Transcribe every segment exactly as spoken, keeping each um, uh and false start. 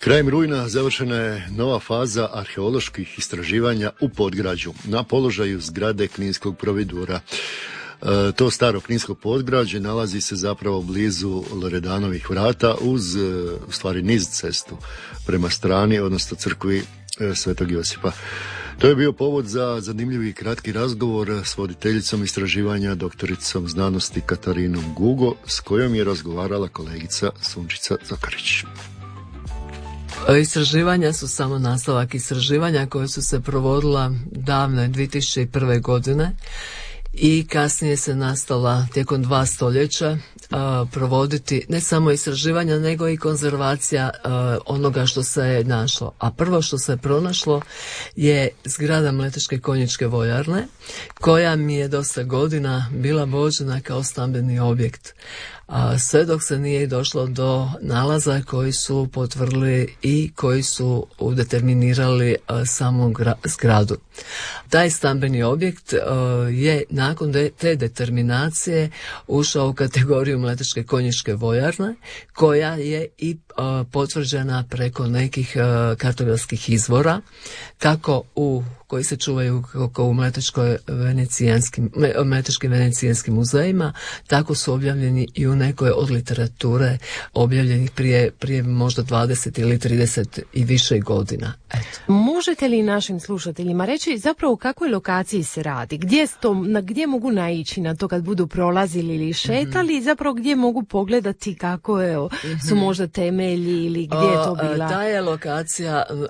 Krajem rujna završena je nova faza arheoloških istraživanja u Podgrađu na položaju zgrade Kninskog providura. E, to staro Kninsko podgrađe nalazi se zapravo blizu Loredanovih vrata uz, u stvari, niz cestu prema strani, odnosno crkvi e, Svetog Josipa. To je bio povod za zanimljivi kratki razgovor s voditeljicom istraživanja, doktoricom znanosti Katarinom Gugo, s kojom je razgovarala kolegica Sunčica Zokarić. Istraživanja su samo nastavak istraživanja koje su se provodila davne dvije tisuće prve. godine i kasnije se nastala tijekom dva stoljeća a, provoditi ne samo istraživanja nego i konzervacija a, onoga što se je našlo. A prvo što se je pronašlo je zgrada Mleteške konjičke vojarne koja mi je dosta godina bila vođena kao stambeni objekt. A sve dok se nije došlo do nalaza koji su potvrdili i koji su determinirali a, samu gra, zgradu. Taj stambeni objekt a, je nakon de, te determinacije ušao u kategoriju Mleteške konjičke vojarne koja je i a, potvrđena preko nekih a, kartografskih izvora kako u koji se čuvaju kako u Mleteškoj venecijanskim, Mleteškim venecijanskim muzejima, tako su objavljeni i u nekoj od literature objavljenih prije, prije možda dvadeset ili trideset i više godina. Eto. Možete li našim slušateljima reći zapravo o kakvoj lokaciji se radi? Gdje, to, na, gdje mogu naići na to kad budu prolazili ili šetali? Mm-hmm. Zapravo gdje mogu pogledati kako je, mm-hmm. su možda temelji ili gdje je to bila? Ta je lokacija uh,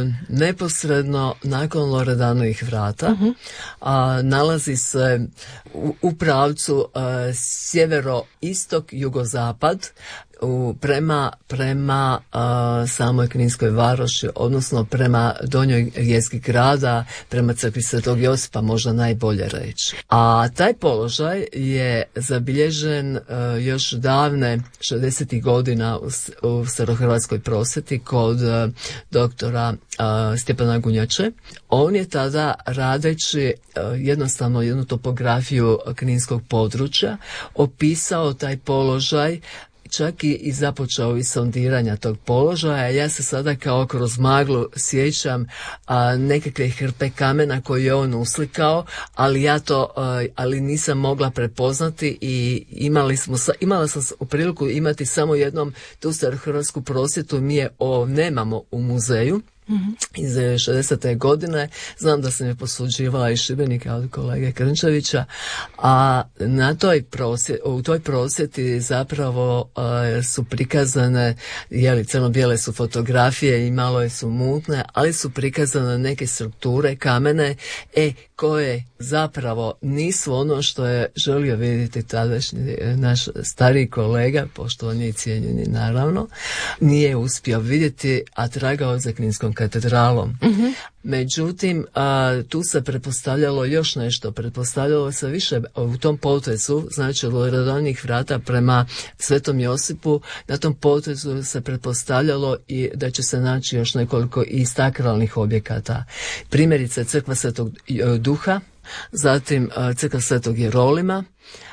neposredno nakon Loredanovih vrata. Uh-huh. A, nalazi se u, u pravcu a, sjevero-istok, jugozapad u, prema, prema a, samoj Kninskoj varoši, odnosno prema donjoj jezgri grada, prema crkvi Svetog Josipa, možda najbolje reći. A taj položaj je zabilježen a, još davne šezdesetih godina u, u starohrvatskoj prosvjeti kod a, doktora a, Stjepana Gunjače. On je tada, radeći a, jednostavno jednu topografiju Kninskog područja, opisao taj položaj, čak i, i započeo i sondiranja tog položaja. Ja se sada kao kroz maglu sjećam a, nekakve hrpe kamena koje je on uslikao, ali ja to a, ali nisam mogla prepoznati i imali smo, imala sam u priliku imati samo jednom tu starohrvatsku prosvjetu, mi je o, nemamo u muzeju. Mm-hmm. Iz šezdesete godine. Znam da sam je posuđivala iz Šibenika od kolege Krnčevića, a na toj prosvjeti, u toj prosvjeti zapravo uh, su prikazane, jeli, crno-bijele su fotografije i malo su mutne, ali su prikazane neke strukture, kamene, e, koje zapravo nisu ono što je želio vidjeti tadašnji naš stariji kolega, poštovani i cijenjeni naravno, nije uspio vidjeti, a tragao za Kninskom katedralom. Mm-hmm. Međutim, a, tu se pretpostavljalo još nešto, pretpostavljalo se više u tom potezu, znači od Loredanovih vrata prema Svetom Josipu, na tom potezu se pretpostavljalo i da će se naći još nekoliko i sakralnih objekata. Primjerice crkva Svetog Duha, zatim a, crkva Svetog Jerolima,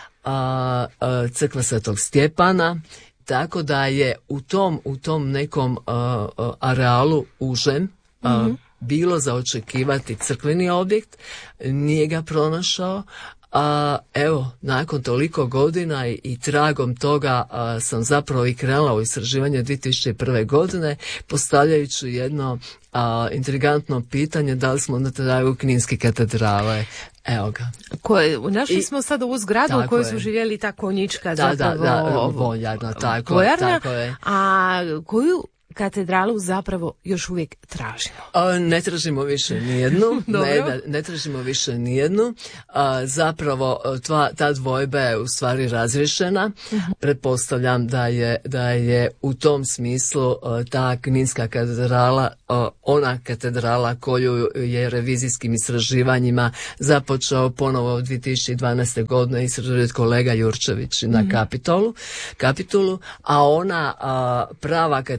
a, a, crkva Svetog Stjepana, tako da je u tom, u tom nekom a, a, arealu užem, a, mm-hmm. bilo za očekivati crkveni objekt, nije ga pronašao, a evo, nakon toliko godina i, i tragom toga a, sam zapravo i krenula u istraživanje dvije tisuće prve. godine, postavljajući jedno a, intrigantno pitanje da li smo na traju Kninske katedrale. Evo ga. Koje, našli I, smo sad ovu zgradu u kojoj su živjeli ta konjička, da, zapravo da, da, vojarna, tako, vojarna, tako je. A koju katedralu zapravo još uvijek tražimo? A, ne tražimo više nijednu. ne, ne, ne tražimo više nijednu. A, zapravo tva, ta dvojba je u stvari razriješena. Uh-huh. Pretpostavljam da je, da je u tom smislu a, ta Kninska katedrala a, ona katedrala koju je revizijskim istraživanjima započeo ponovo dvije tisuće dvanaeste. godine istražuje kolega Jurčević uh-huh. na Kapitolu, Kapitolu, a ona a, prava katedrala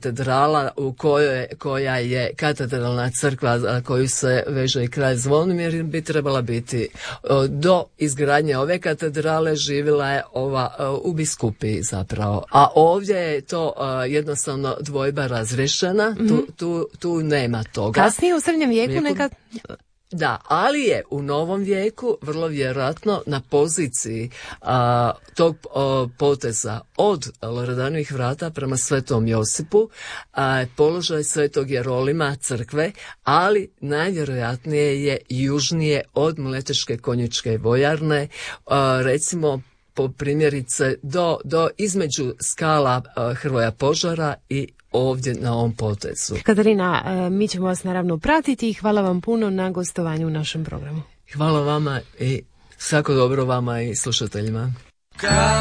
katedrala u kojoj, koja je katedralna crkva koju se veže i kralj Zvonimir bi trebala biti. Do izgradnje ove katedrale živjela je ova u biskupiji zapravo. A ovdje je to jednostavno dvojba razriješena, mm-hmm. tu, tu, tu nema toga. Kasnije u srednjem vijeku, vijeku neka... Da, ali je u novom vijeku vrlo vjerojatno na poziciji a, tog a, poteza od Loredanovih vrata prema Svetom Josipu, a, položaj Svetog Jerolima crkve, ali najvjerojatnije je južnije od Mleteške konjičke vojarne, a, recimo po primjerice do, do između skala a, Hrvoja Požara i ovdje na ovom potezu. Katarina, mi ćemo vas naravno pratiti i hvala vam puno na gostovanju u našem programu. Hvala vama i svako dobro vama i slušateljima.